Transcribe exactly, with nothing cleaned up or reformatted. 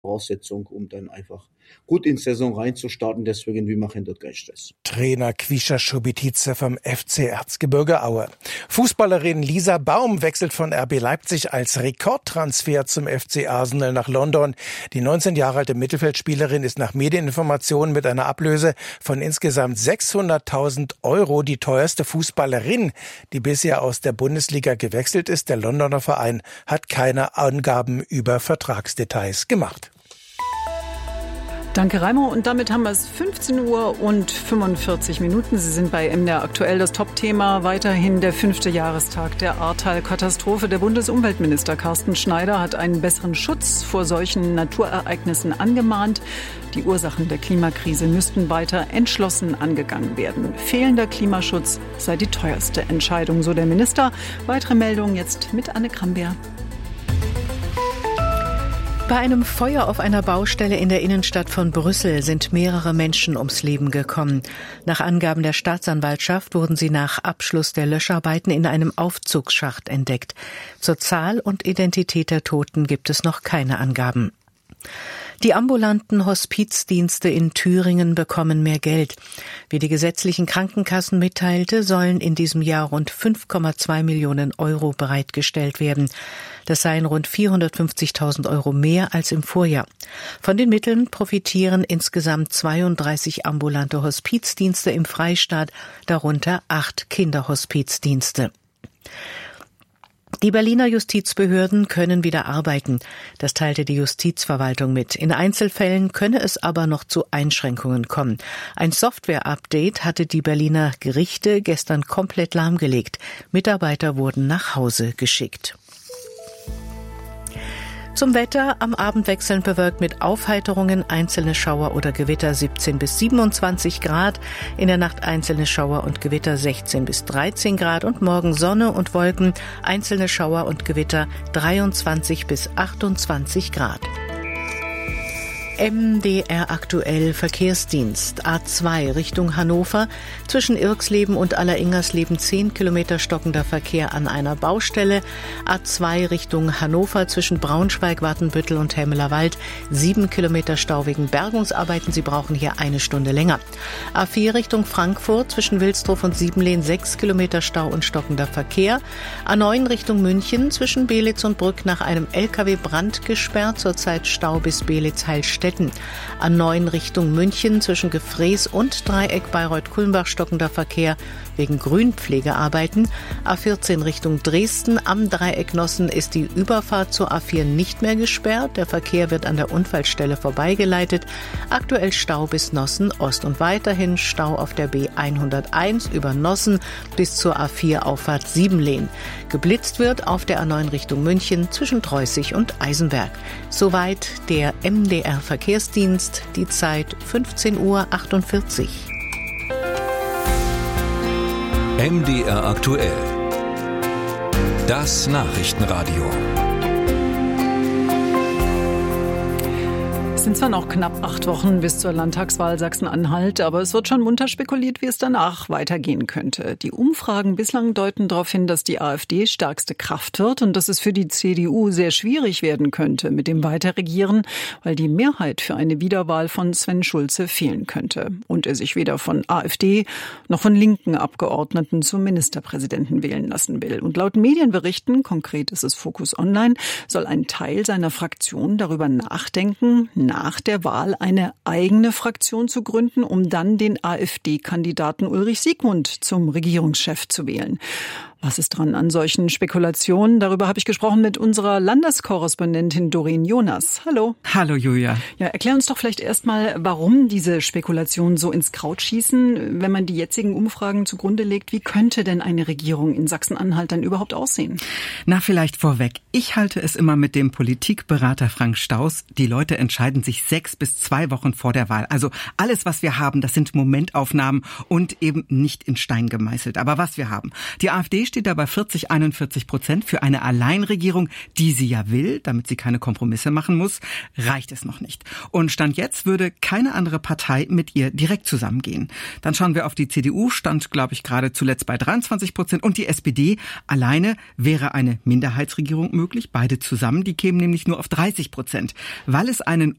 Voraussetzung, um dann einfach gut in die Saison reinzustarten. Deswegen, wir machen dort keinen Stress. Trainer Kwisza Schubitice vom F C Erzgebirge Aue. Fußballerin Lisa Baum wechselt von R B Leipzig als Rekordtransfer zum F C Arsenal nach London. Die neunzehn Jahre alte Mittelfeldspielerin ist nach Medieninformationen mit einer Ablöse von insgesamt sechshunderttausend Euro die teuerste Fußballerin, die bisher aus der Bundesliga gewechselt ist. Der Londoner Verein hat keine Angaben über Vertragsdetails gemacht. Danke, Raimo. Und damit haben wir es fünfzehn Uhr und fünfundvierzig Minuten. Sie sind bei M D R aktuell. Das Top-Thema weiterhin der fünfte Jahrestag der Ahrtal-Katastrophe. Der Bundesumweltminister Carsten Schneider hat einen besseren Schutz vor solchen Naturereignissen angemahnt. Die Ursachen der Klimakrise müssten weiter entschlossen angegangen werden. Fehlender Klimaschutz sei die teuerste Entscheidung, so der Minister. Weitere Meldungen jetzt mit Anne Krambeer. Bei einem Feuer auf einer Baustelle in der Innenstadt von Brüssel sind mehrere Menschen ums Leben gekommen. Nach Angaben der Staatsanwaltschaft wurden sie nach Abschluss der Löscharbeiten in einem Aufzugsschacht entdeckt. Zur Zahl und Identität der Toten gibt es noch keine Angaben. Die ambulanten Hospizdienste in Thüringen bekommen mehr Geld. Wie die gesetzlichen Krankenkassen mitteilte, sollen in diesem Jahr rund fünf Komma zwei Millionen Euro bereitgestellt werden. Das seien rund vierhundertfünfzigtausend Euro mehr als im Vorjahr. Von den Mitteln profitieren insgesamt zweiunddreißig ambulante Hospizdienste im Freistaat, darunter acht Kinderhospizdienste. Die Berliner Justizbehörden können wieder arbeiten. Das teilte die Justizverwaltung mit. In Einzelfällen könne es aber noch zu Einschränkungen kommen. Ein Software-Update hatte die Berliner Gerichte gestern komplett lahmgelegt. Mitarbeiter wurden nach Hause geschickt. Zum Wetter: am Abend wechselnd bewölkt mit Aufheiterungen, einzelne Schauer oder Gewitter siebzehn bis siebenundzwanzig Grad, in der Nacht einzelne Schauer und Gewitter sechzehn bis dreizehn Grad und morgen Sonne und Wolken, einzelne Schauer und Gewitter dreiundzwanzig bis achtundzwanzig Grad. M D R aktuell Verkehrsdienst. A zwei Richtung Hannover. Zwischen Irxleben und Alleringersleben zehn Kilometer stockender Verkehr an einer Baustelle. A zwei Richtung Hannover zwischen Braunschweig, Watenbüttel und Hemmelerwald. sieben Kilometer Stau wegen Bergungsarbeiten. Sie brauchen hier eine Stunde länger. A vier Richtung Frankfurt zwischen Wilsdruf und Siebenlehn sechs Kilometer Stau und stockender Verkehr. A neun Richtung München zwischen Belitz und Brück nach einem L K W-Brand gesperrt. Zurzeit Stau bis Belitz-Heilstätten. A neun Richtung München zwischen Gefrees und Dreieck Bayreuth-Kulmbach stockender Verkehr wegen Grünpflegearbeiten. A vierzehn Richtung Dresden am Dreieck Nossen ist die Überfahrt zur A vier nicht mehr gesperrt. Der Verkehr wird an der Unfallstelle vorbeigeleitet. Aktuell Stau bis Nossen Ost und weiterhin Stau auf der B hunderteins über Nossen bis zur A vier Auffahrt Siebenlehn. Geblitzt wird auf der A neun Richtung München zwischen Treußig und Eisenberg. Soweit der M D R Verkehrsdienst, die Zeit fünfzehn Uhr achtundvierzig. M D R aktuell. Das Nachrichtenradio. Es sind zwar noch knapp acht Wochen bis zur Landtagswahl Sachsen-Anhalt, aber es wird schon munter spekuliert, wie es danach weitergehen könnte. Die Umfragen bislang deuten darauf hin, dass die AfD stärkste Kraft wird und dass es für die C D U sehr schwierig werden könnte mit dem Weiterregieren, weil die Mehrheit für eine Wiederwahl von Sven Schulze fehlen könnte und er sich weder von AfD noch von linken Abgeordneten zum Ministerpräsidenten wählen lassen will. Und laut Medienberichten, konkret ist es Focus Online, soll ein Teil seiner Fraktion darüber nachdenken, nach der Wahl eine eigene Fraktion zu gründen, um dann den AfD-Kandidaten Ulrich Siegmund zum Regierungschef zu wählen. Was ist dran an solchen Spekulationen? Darüber habe ich gesprochen mit unserer Landeskorrespondentin Doreen Jonas. Hallo. Hallo Julia. Ja, erklär uns doch vielleicht erstmal, warum diese Spekulationen so ins Kraut schießen. Wenn man die jetzigen Umfragen zugrunde legt, wie könnte denn eine Regierung in Sachsen-Anhalt dann überhaupt aussehen? Na, vielleicht vorweg. Ich halte es immer mit dem Politikberater Frank Staus. Die Leute entscheiden sich sechs bis zwei Wochen vor der Wahl. Also alles, was wir haben, das sind Momentaufnahmen und eben nicht in Stein gemeißelt. Aber was wir haben. Die AfD steht da bei vierzig, einundvierzig Prozent. Für eine Alleinregierung, die sie ja will, damit sie keine Kompromisse machen muss, reicht es noch nicht. Und Stand jetzt würde keine andere Partei mit ihr direkt zusammengehen. Dann schauen wir auf die C D U, stand, glaube ich, gerade zuletzt bei dreiundzwanzig Prozent. Und die S P D, alleine wäre eine Minderheitsregierung möglich. Beide zusammen, die kämen nämlich nur auf dreißig Prozent. Weil es einen